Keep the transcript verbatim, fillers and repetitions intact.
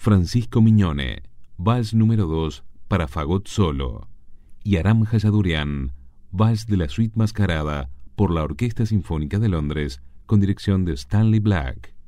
Francisco Miñone, Vals número dos para fagot solo, y Aram Hajadurian, Vals de la Suite Mascarada por la Orquesta Sinfónica de Londres con dirección de Stanley Black.